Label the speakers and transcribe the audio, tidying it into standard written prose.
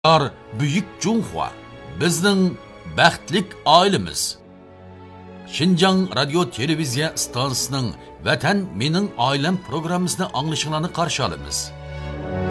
Speaker 1: Büyük Cunhua, bizning baxtlik oilamiz. Şinjan Radio Televiziya stansiyasining Vatan mening oilam programmasini anglashinglarni qarshi olamiz.